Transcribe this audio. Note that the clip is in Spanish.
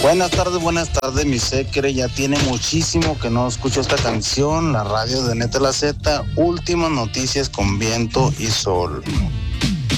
Buenas tardes, mi secre. Ya tiene muchísimo que no escucho esta canción, la radio de Neta La Z. Últimas noticias con viento y sol.